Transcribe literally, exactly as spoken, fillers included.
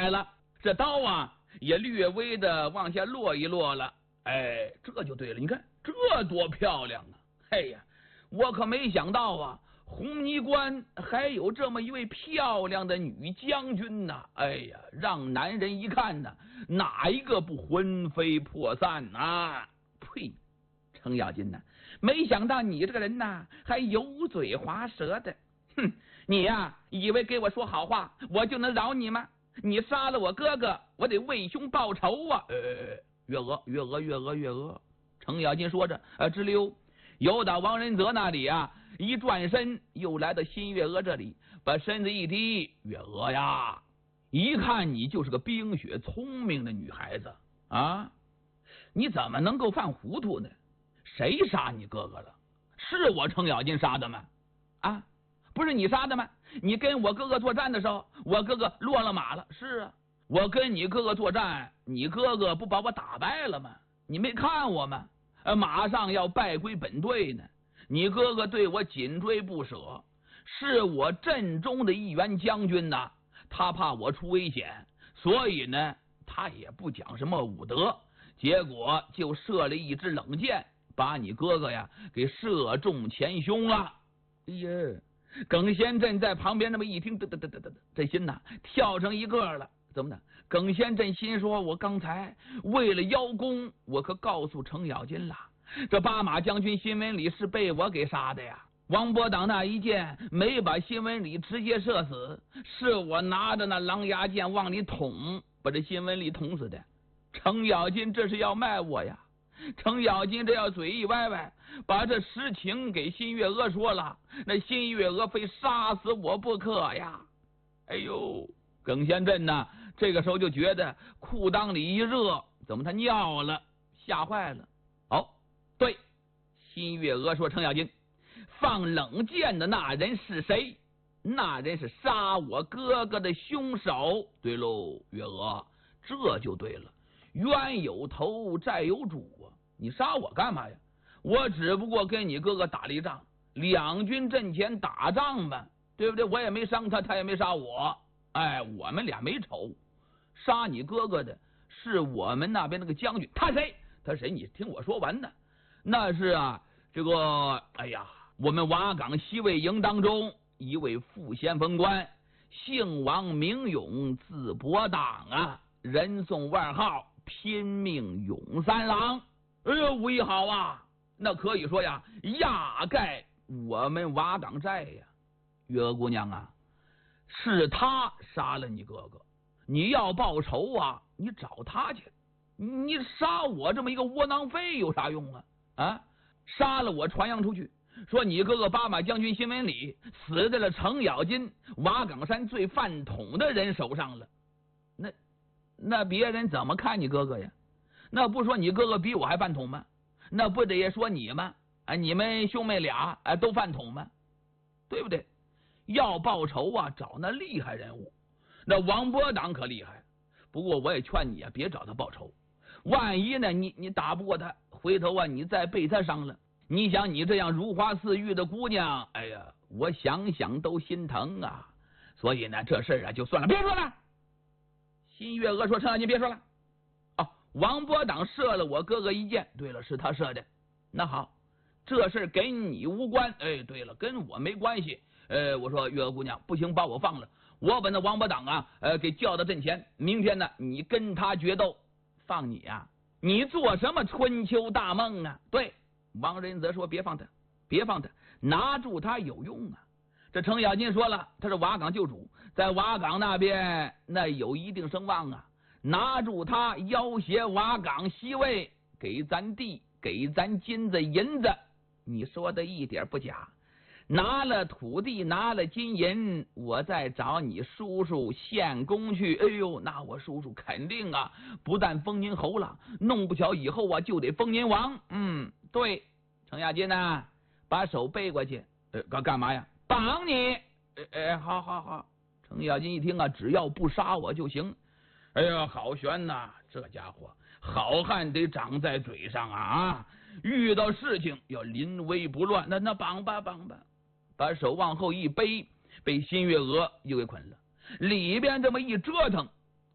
来了，这刀啊也略微的往下落一落了。哎，这就对了，你看这多漂亮啊！嘿呀，我可没想到啊，红泥关还有这么一位漂亮的女将军呐！哎呀，让男人一看呐，哪一个不魂飞魄散啊？呸！程咬金呐，没想到你这个人呐，还油嘴滑舌的。哼，你呀、啊，以为给我说好话，我就能饶你吗？你杀了我哥哥，我得为兄报仇啊！呃，月娥，月娥，月娥，月娥。程咬金说着，呃，直溜游到王仁泽那里啊，一转身又来到新月娥这里，把身子一低，月娥呀，一看你就是个冰雪聪明的女孩子啊，你怎么能够犯糊涂呢？谁杀你哥哥了？是我程咬金杀的吗？啊，不是你杀的吗？你跟我哥哥作战的时候，我哥哥落了马了。是啊，我跟你哥哥作战，你哥哥不把我打败了吗？你没看我吗？呃，马上要败归本队呢。你哥哥对我紧追不舍，是我阵中的一员将军呐，他怕我出危险，所以呢，他也不讲什么武德，结果就射了一支冷箭，把你哥哥呀给射中前胸了。哎呀，耿先镇在旁边那么一听，得得得得得，这心呐跳成一个了。怎么的？耿先镇心说，我刚才为了邀功，我可告诉程咬金了，这八马将军辛文礼是被我给杀的呀。王伯党那一箭没把辛文礼直接射死，是我拿着那狼牙剑往里捅，把这辛文礼捅死的。程咬金这是要卖我呀！程咬金这要嘴一歪歪，把这实情给新月娥说了，那新月娥非杀死我不可呀！哎呦，耿先镇呢，这个时候就觉得裤裆里一热，怎么他尿了，吓坏了。哦，对，新月娥说，程咬金，放冷箭的那人是谁？那人是杀我哥哥的凶手。对喽，月娥，这就对了。冤有头债有主啊！你杀我干嘛呀？我只不过跟你哥哥打了一仗，两军阵前打仗嘛，对不对？我也没伤他，他也没杀我，哎，我们俩没仇。杀你哥哥的是我们那边那个将军，他谁？他谁？你听我说完呢。那是啊，这个，哎呀，我们瓦岗西魏营当中一位副先锋官，姓王名勇，字伯党啊，人送外号拼命勇三郎。哎呦，武艺好啊，那可以说呀，压盖我们瓦岗寨呀。月娥姑娘啊，是他杀了你哥哥，你要报仇啊，你找他去。你杀我这么一个窝囊废有啥用啊？啊，杀了我传扬出去，说你哥哥八马将军辛文礼死在了程咬金瓦岗山最饭桶的人手上了。那那别人怎么看你哥哥呀？那不说你哥哥比我还饭桶吗？那不得也说你吗？啊，你们兄妹俩啊都饭桶吗？对不对？要报仇啊，找那厉害人物。那王伯党可厉害，不过我也劝你啊，别找他报仇。万一呢，你你打不过他，回头啊，你再被他伤了。你想你这样如花似玉的姑娘，哎呀，我想想都心疼啊。所以呢，这事啊就算了，别说了。新月娥说：“程咬金，别说了。哦，王伯党射了我哥哥一箭，对了，是他射的。那好，这事跟你无关。哎，对了，跟我没关系。呃，我说月娥姑娘，不行，把我放了。我把那王伯党啊，呃，给叫到阵前。明天呢，你跟他决斗。放你啊？你做什么春秋大梦啊？对，王仁则说：别放他，别放他，拿住他有用啊。这程咬金说了，他是瓦岗救主，在瓦岗那边那有一定声望啊。拿住他，要挟瓦岗西魏，给咱地，给咱金子银子。你说的一点不假。拿了土地，拿了金银，我再找你叔叔献功去。哎呦，那我叔叔肯定啊，不但封您侯了，弄不巧以后啊就得封您王。嗯，对，程咬金呐，把手背过去，呃，干干嘛呀？绑你！哎哎，好好好。程咬金一听啊，只要不杀我就行。哎呀，好悬呐！这家伙好汉得长在嘴上啊啊！遇到事情要临危不乱。那那绑吧绑吧。把手往后一背，被新月娥又给捆了。里边这么一折腾，